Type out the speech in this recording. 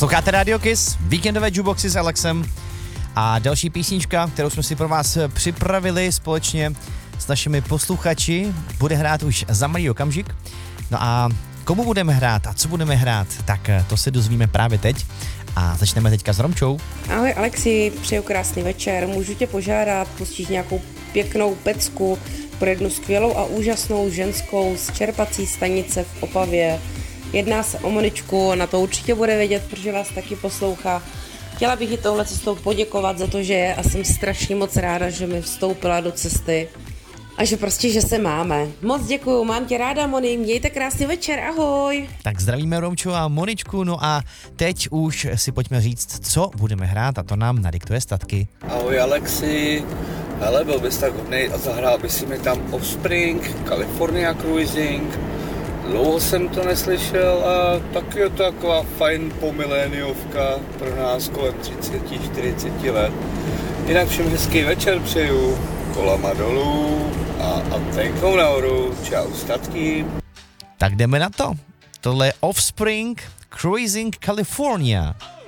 Posloucháte Radio Kiss, víkendové jukeboxy s Alexem a další písnička, kterou jsme si pro vás připravili společně s našimi posluchači, bude hrát už za malý okamžik. No a komu budeme hrát a co budeme hrát, tak to se dozvíme právě teď a začneme teďka s Romčou. Ahoj Alexi, přeju krásný večer, můžu tě požádat pustit nějakou pěknou pecku pro jednu skvělou a úžasnou ženskou z čerpací stanice v Opavě. Jedná se o Moničku, ona to určitě bude vědět, protože vás taky poslouchá. Chtěla bych jí touhle cestou poděkovat za to, že je a jsem strašně moc ráda, že mi vstoupila do cesty a že se máme. Moc děkuju, mám tě ráda, Moni, mějte krásný večer, ahoj. Tak zdravíme Romču a Moničku, no a teď už si pojďme říct, co budeme hrát a to nám nadiktuje Statky. Ahoj Alexi, hele, byl bys tak hodnej a zahrál by si mi tam Offspring, California Cruising. Dlouho jsem to neslyšel a taky je to taková fajn pomiléniovka pro nás kolem 30-40 let. Jinak všem hezký večer přeju, kolama dolů a anténkou nahoru. Čau statky. Tak jdeme na to. Tohle je Offspring, Cruising California.